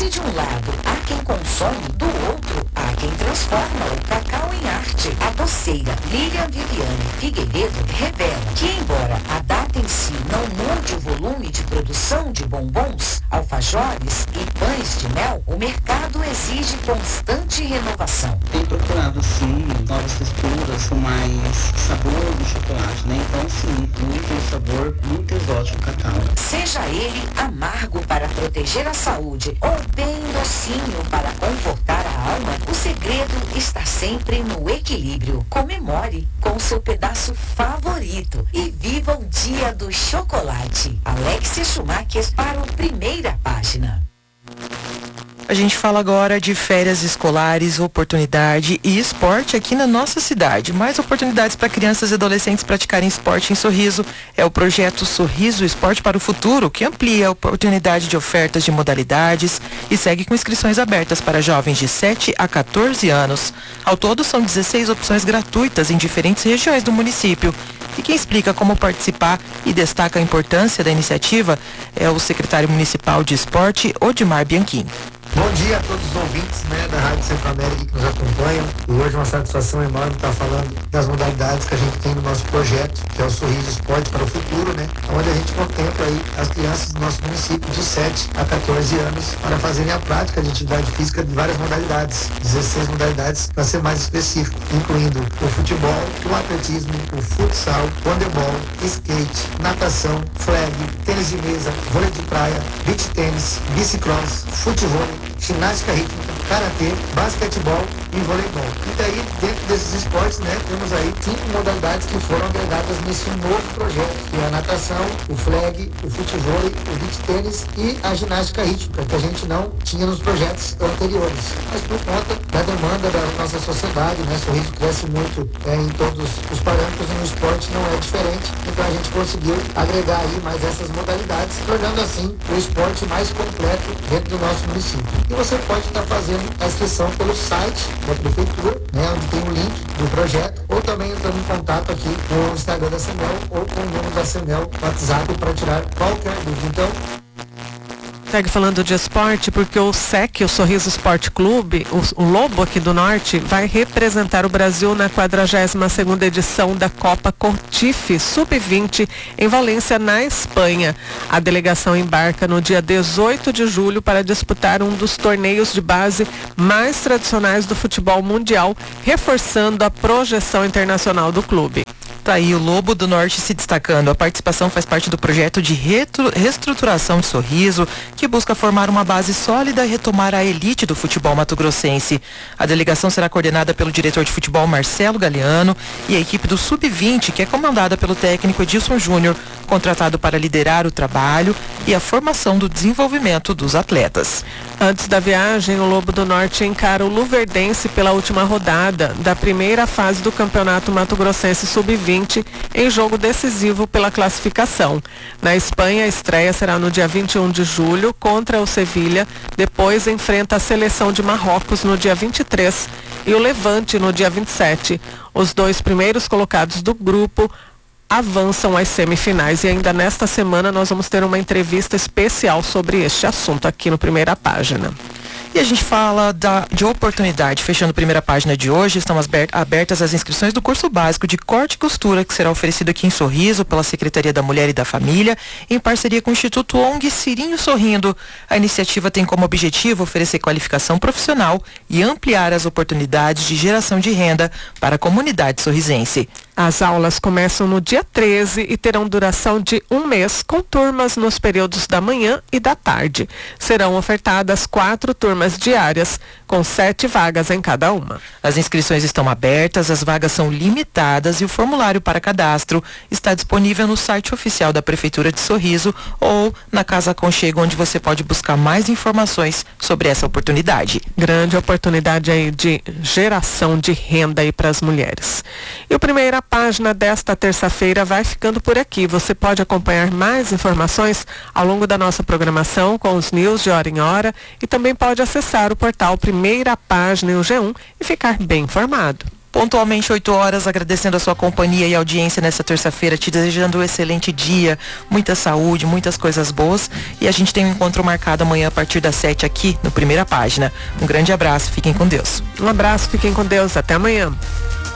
Se de um lado há quem consome, do outro há quem transforma o cacau em arte. A doceira Lilian Viviane Figueiredo revela que, embora a data em si não mude o volume de produção de bombons, alfajores e pães de mel, o mercado exige constante renovação. Tem procurado, sim, novas texturas, com mais sabor do chocolate, né? Então, sim, muito sabor, muito exótico o cacau. Seja ele amargo para proteger a saúde ou bem docinho para confortar a alma, o segredo está sempre no equilíbrio. Comemore com seu pedaço favorito e viva o dia do chocolate. Alexia Schumacher para o Primeira Página. A gente fala agora de férias escolares, oportunidade e esporte aqui na nossa cidade. Mais oportunidades para crianças e adolescentes praticarem esporte em Sorriso. É o projeto Sorriso Esporte para o Futuro, que amplia a oportunidade de ofertas de modalidades e segue com inscrições abertas para jovens de 7 a 14 anos. Ao todo, são 16 opções gratuitas em diferentes regiões do município. E quem explica como participar e destaca a importância da iniciativa é o secretário municipal de esporte, Odimar Bianchini. Bom dia a todos os ouvintes, da Rádio Centro-América que nos acompanham. E hoje é uma satisfação enorme estar falando das modalidades que a gente tem no nosso projeto, que é o Sorriso Esporte para o Futuro, onde a gente contempla aí as crianças do nosso município de 7 a 14 anos para fazerem a prática de atividade física de várias modalidades, 16 modalidades para ser mais específico, incluindo o futebol, o atletismo, o futsal, handebol, skate, natação, flag, tênis de mesa, vôlei de praia, beach tênis, bicicross, futebol, ginástica rítmica, karatê, basquetebol e voleibol. E daí, dentro desses esportes, temos aí 5 modalidades que foram agregadas nesse novo projeto, que é a natação, o flag, o futebol, o beach tênis e a ginástica rítmica, que a gente não tinha nos projetos anteriores. Mas por conta da demanda da nossa sociedade, Sorriso cresce muito em todos os parâmetros e no esporte não é diferente. Então a gente conseguiu agregar aí mais essas modalidades, tornando assim o esporte mais completo dentro do nosso município. E você pode estar fazendo a inscrição pelo site da prefeitura, onde tem o link do projeto, ou também entrando em contato aqui com o Instagram da CEMEL ou com o número da CEMEL, WhatsApp, para tirar qualquer dúvida. Então, segue falando de esporte porque o SEC, o Sorriso Esporte Clube, o Lobo aqui do Norte, vai representar o Brasil na 42ª edição da Copa Cotife Sub-20 em Valência, na Espanha. A delegação embarca no dia 18 de julho para disputar um dos torneios de base mais tradicionais do futebol mundial, reforçando a projeção internacional do clube. Tá aí o Lobo do Norte se destacando. A participação faz parte do projeto de reestruturação de Sorriso, que busca formar uma base sólida e retomar a elite do futebol mato-grossense. A delegação será coordenada pelo diretor de futebol Marcelo Galeano e a equipe do Sub-20, que é comandada pelo técnico Edilson Júnior, contratado para liderar o trabalho e a formação do desenvolvimento dos atletas. Antes da viagem, o Lobo do Norte encara o Luverdense pela última rodada da primeira fase do Campeonato Mato-Grossense Sub-20 em jogo decisivo pela classificação. Na Espanha, a estreia será no dia 21 de julho contra o Sevilha, depois enfrenta a seleção de Marrocos no dia 23 e o Levante no dia 27. Os 2 primeiros colocados do grupo avançam às semifinais e ainda nesta semana nós vamos ter uma entrevista especial sobre este assunto aqui no Primeira Página. E a gente fala de oportunidade. Fechando a Primeira Página de hoje, estão abertas as inscrições do curso básico de corte e costura, que será oferecido aqui em Sorriso pela Secretaria da Mulher e da Família, em parceria com o Instituto ONG Cirinho Sorrindo. A iniciativa tem como objetivo oferecer qualificação profissional e ampliar as oportunidades de geração de renda para a comunidade sorrisense. As aulas começam no dia 13 e terão duração de 1 mês, com turmas nos períodos da manhã e da tarde. Serão ofertadas 4 turmas diárias, com 7 vagas em cada uma. As inscrições estão abertas, as vagas são limitadas e o formulário para cadastro está disponível no site oficial da Prefeitura de Sorriso ou na Casa Aconchego, onde você pode buscar mais informações sobre essa oportunidade. Grande oportunidade aí de geração de renda aí para as mulheres. E o Primeira Página desta terça-feira vai ficando por aqui. Você pode acompanhar mais informações ao longo da nossa programação com os news de hora em hora e também pode acessar o portal Primeira Página e o G1 e ficar bem informado. pontualmente 8 horas, agradecendo a sua companhia e audiência nessa terça-feira, te desejando um excelente dia, muita saúde, muitas coisas boas, e a gente tem um encontro marcado amanhã a partir das 7 aqui no Primeira Página. Um grande abraço, fiquem com Deus. Um abraço, fiquem com Deus, até amanhã.